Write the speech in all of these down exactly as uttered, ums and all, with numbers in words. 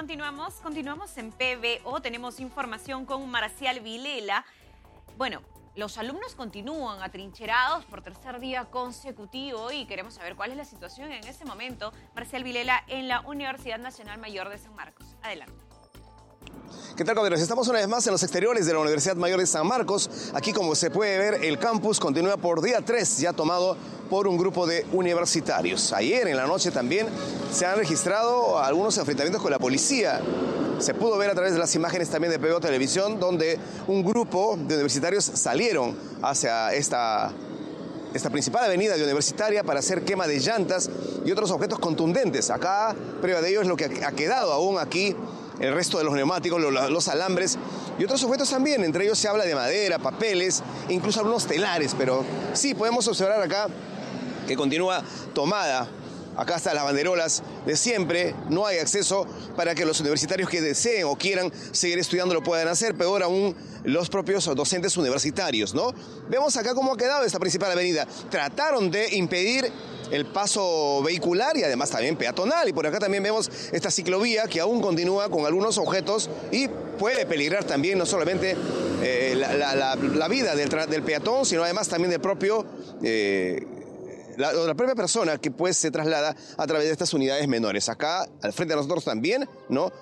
continuamos, continuamos en P B O, tenemos información con Marcial Vilela. Bueno, los alumnos continúan atrincherados por tercer día consecutivo y queremos saber cuál es la situación en ese momento. Marcial Vilela en la Universidad Nacional Mayor de San Marcos. Adelante. ¿Qué tal, compañeros? Estamos una vez más en los exteriores de la Universidad Mayor de San Marcos. Aquí, como se puede ver, el campus continúa por día tres, ya tomado por un grupo de universitarios. Ayer en la noche también se han registrado algunos enfrentamientos con la policía. Se pudo ver a través de las imágenes también de P B O Televisión, donde un grupo de universitarios salieron hacia esta, esta principal avenida de Universitaria para hacer quema de llantas y otros objetos contundentes. Acá, prueba de ello es lo que ha quedado aún aquí. El resto de los neumáticos, los, los alambres y otros objetos también. Entre ellos se habla de madera, papeles, incluso algunos telares. Pero sí, podemos observar acá que continúa tomada. Acá están las banderolas de siempre. No hay acceso para que los universitarios que deseen o quieran seguir estudiando lo puedan hacer. Peor aún, los propios docentes universitarios, ¿no? Vemos acá cómo ha quedado esta principal avenida. Trataron de impedir el paso vehicular y además también peatonal. Y por acá también vemos esta ciclovía que aún continúa con algunos objetos y puede peligrar también no solamente eh, la, la, la, la vida del, del peatón, sino además también del propio... Eh, La, la propia persona que pues se traslada a través de estas unidades menores. Acá, al frente de nosotros también, ¿no?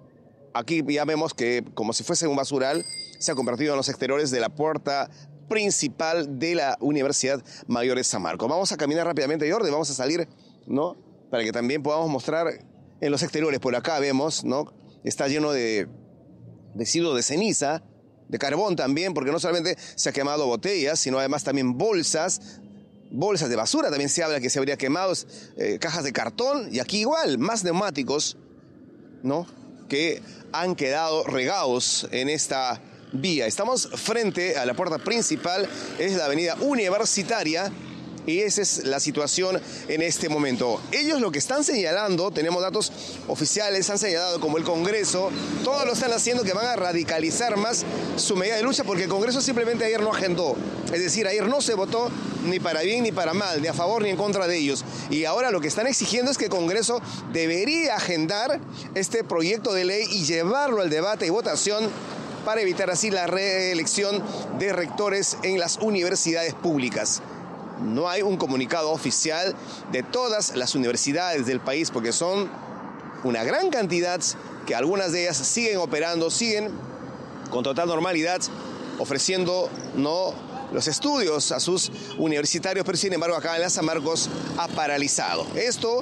Aquí ya vemos que, como si fuese un basural, se ha convertido en los exteriores de la puerta principal de la Universidad Mayor de San Marcos. Vamos a caminar rápidamente, Jordi, vamos a salir, ¿no? Para que también podamos mostrar en los exteriores. Por acá vemos, ¿no? Está lleno de residuos de ceniza, de carbón también, porque no solamente se ha quemado botellas, sino además también bolsas, bolsas de basura, también se habla que se habría quemado, eh, cajas de cartón, y aquí igual, más neumáticos, ¿no? Que han quedado regados en esta vía. Estamos frente a la puerta principal, es la avenida Universitaria, y esa es la situación en este momento. Ellos lo que están señalando, tenemos datos oficiales, han señalado como el Congreso, todos lo están haciendo que van a radicalizar más su medida de lucha porque el Congreso simplemente ayer no agendó. Es decir, ayer no se votó ni para bien ni para mal, ni a favor ni en contra de ellos. Y ahora lo que están exigiendo es que el Congreso debería agendar este proyecto de ley y llevarlo al debate y votación para evitar así la reelección de rectores en las universidades públicas. No hay un comunicado oficial de todas las universidades del país porque son una gran cantidad que algunas de ellas siguen operando, siguen con total normalidad, ofreciendo no los estudios a sus universitarios, pero sin embargo acá en la San Marcos ha paralizado. Esto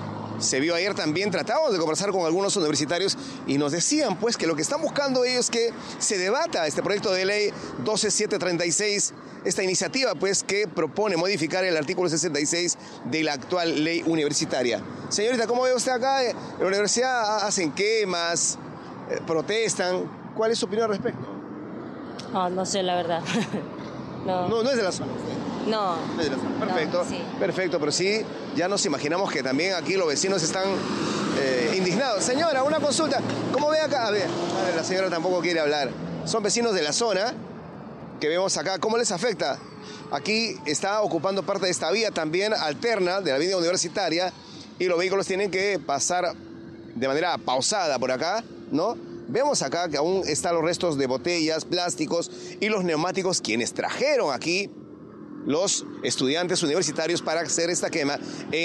se vio ayer también, tratamos de conversar con algunos universitarios y nos decían pues que lo que están buscando ellos es que se debata este proyecto de ley doce mil setecientos treinta y seis, esta iniciativa pues que propone modificar el artículo sesenta y seis de la actual ley universitaria. Señorita, ¿cómo ve usted acá? En la universidad hacen quemas, eh, protestan. ¿Cuál es su opinión al respecto? Oh, no sé, la verdad. no. no. No es de la zona. No. No es de la zona. Perfecto, no, sí. perfecto, pero sí, ya nos imaginamos que también aquí los vecinos están eh, indignados. Señora, una consulta. ¿Cómo ve acá? A ver, a ver, la señora tampoco quiere hablar. Son vecinos de la zona que vemos acá. ¿Cómo les afecta? Aquí está ocupando parte de esta vía también alterna de la avenida Universitaria y los vehículos tienen que pasar de manera pausada por acá, ¿no? Vemos acá que aún están los restos de botellas, plásticos y los neumáticos quienes trajeron aquí los estudiantes universitarios para hacer esta quema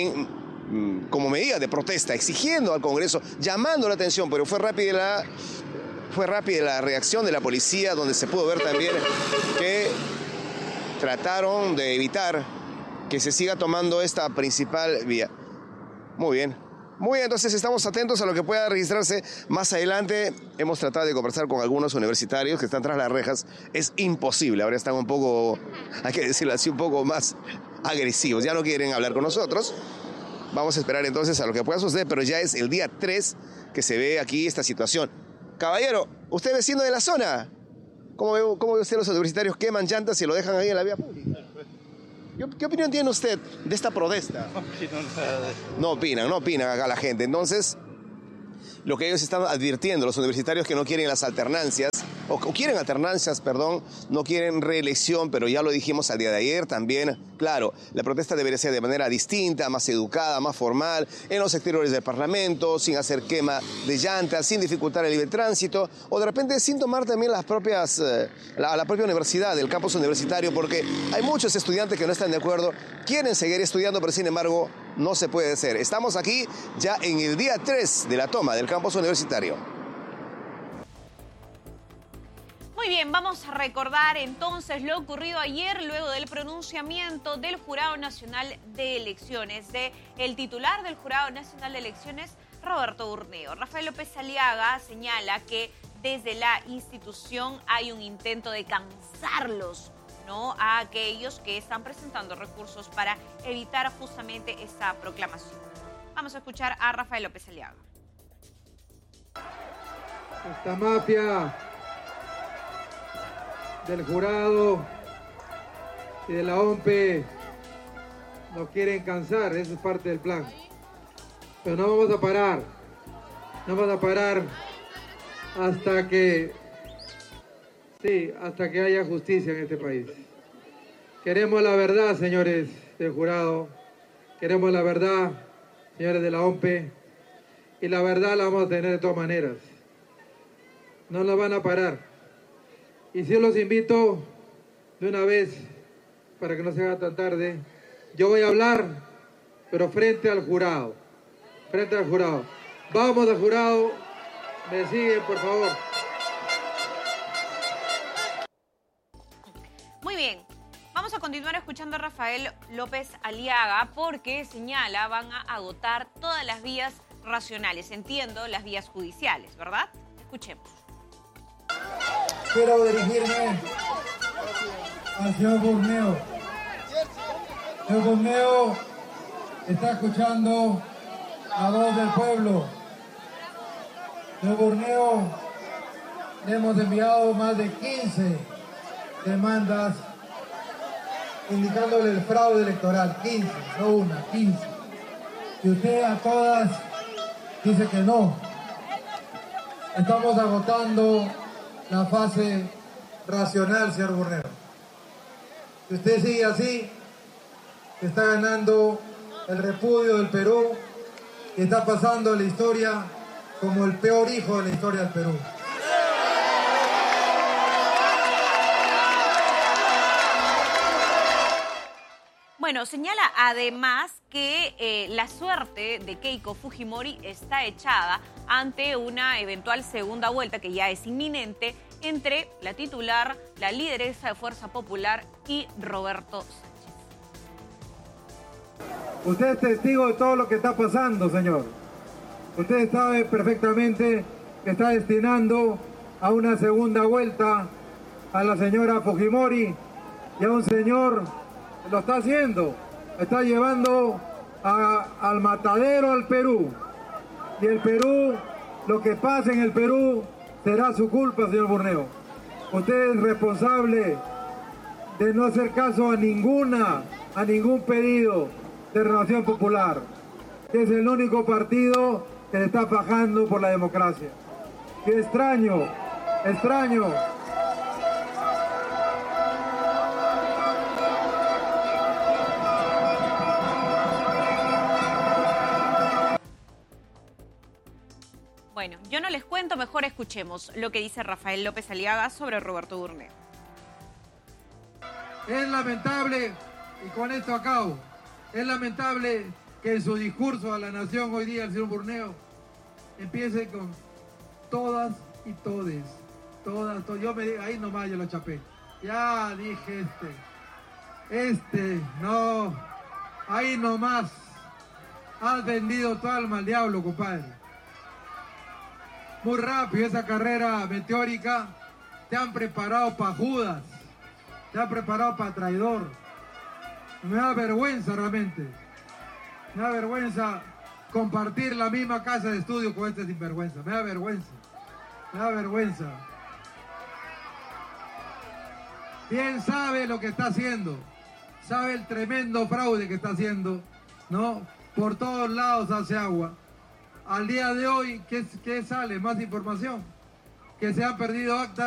en, como medida de protesta, exigiendo al Congreso, llamando la atención, pero fue rápida la, fue rápida la reacción de la policía, donde se pudo ver también que trataron de evitar que se siga tomando esta principal vía. Muy bien. Muy bien, entonces estamos atentos a lo que pueda registrarse más adelante. Hemos tratado de conversar con algunos universitarios que están tras las rejas. Es imposible, ahora están un poco, hay que decirlo así, un poco más agresivos. Ya no quieren hablar con nosotros. Vamos a esperar entonces a lo que pueda suceder, pero ya es el día tres que se ve aquí esta situación. Caballero, ¿usted es vecino de la zona? ¿Cómo ve, cómo ve usted los universitarios queman llantas y lo dejan ahí en la vía pública? ¿Qué, ¿Qué opinión tiene usted de esta protesta? No opino nada de eso. No opinan, no opinan acá la gente. Entonces, lo que ellos están advirtiendo, los universitarios que no quieren las alternancias, o, o quieren alternancias, perdón, no quieren reelección, pero ya lo dijimos al día de ayer también. Claro, la protesta debería ser de manera distinta, más educada, más formal, en los exteriores del Parlamento, sin hacer quema de llantas, sin dificultar el libre tránsito, o de repente sin tomar también las propias, eh, la, la propia universidad, el campus universitario, porque hay muchos estudiantes que no están de acuerdo, quieren seguir estudiando, pero sin embargo no se puede hacer. Estamos aquí ya en el día tres de la toma del campus universitario. Muy bien, vamos a recordar entonces lo ocurrido ayer luego del pronunciamiento del Jurado Nacional de Elecciones, de el titular del Jurado Nacional de Elecciones, Roberto Burneo. Rafael López Aliaga señala que desde la institución hay un intento de cansarlos, ¿no?, a aquellos que están presentando recursos para evitar justamente esta proclamación. Vamos a escuchar a Rafael López Aliaga. Esta mafia del jurado y de la O M P E nos quieren cansar, eso es parte del plan. Pero no vamos a parar, no vamos a parar hasta que, sí, hasta que haya justicia en este país. Queremos la verdad, señores del jurado, queremos la verdad, señores de la O M P E, y la verdad la vamos a tener de todas maneras. No la van a parar. Y si yo los invito de una vez, para que no se haga tan tarde, yo voy a hablar, pero frente al jurado, frente al jurado. Vamos al jurado, me siguen, por favor. Muy bien, vamos a continuar escuchando a Rafael López Aliaga porque señala van a agotar todas las vías racionales, entiendo las vías judiciales, ¿verdad? Escuchemos. Quiero dirigirme al señor Burneo. Señor Burneo está escuchando la voz del pueblo. Señor Burneo, le hemos enviado más de quince demandas indicándole el fraude electoral. quince, no una, quince. Y usted a todas dice que no. Estamos agotando la fase racional, señor Burneo. Si usted sigue así, está ganando el repudio del Perú y está pasando la historia como el peor hijo de la historia del Perú. Bueno, señala además que eh, la suerte de Keiko Fujimori está echada ante una eventual segunda vuelta que ya es inminente entre la titular, la lideresa de Fuerza Popular y Roberto Sánchez. Usted es testigo de todo lo que está pasando, señor. Usted sabe perfectamente que está destinando a una segunda vuelta a la señora Fujimori y a un señor que lo está haciendo, está llevando a, al matadero al Perú. Y el Perú, lo que pase en el Perú será su culpa, señor Burneo. Usted es responsable de no hacer caso a ninguna, a ningún pedido de Renovación Popular, que es el único partido que le está fajando por la democracia. Qué extraño, extraño. Bueno, yo no les cuento, mejor escuchemos lo que dice Rafael López Aliaga sobre Roberto Burneo. Es lamentable, y con esto acabo, es lamentable que en su discurso a la nación hoy día el señor Burneo empiece con todas y todes, todas, todas. Yo me ahí nomás yo lo chapé. Ya dije este, este, no, ahí nomás. Has vendido tu alma al diablo, compadre. Muy rápido esa carrera meteórica, te han preparado para Judas, te han preparado para traidor. Me da vergüenza realmente, me da vergüenza compartir la misma casa de estudio con este sinvergüenza, me da vergüenza, me da vergüenza. Bien sabe lo que está haciendo, sabe el tremendo fraude que está haciendo, ¿no? Por todos lados hace agua. Al día de hoy, ¿qué, qué sale? Más información. Que se han perdido actas